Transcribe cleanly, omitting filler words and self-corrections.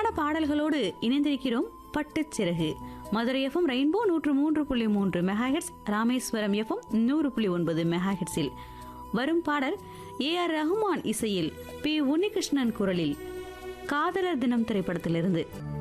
அழகான பாடல்களோடு இணைந்திருக்கிறோம். பட்டுச்சிறகு Madurai FM rainbow 103.3 megahertz, Rameswaram FM 100.9 மெகாஹெர்ட்ஸில் வரும் பாடல் ஏ.ஆர். ரஹ்மான் இசையில் பி. உன்னிகிருஷ்ணன் குரலில் காதலர் தினம் திரைப்படத்திலிருந்து.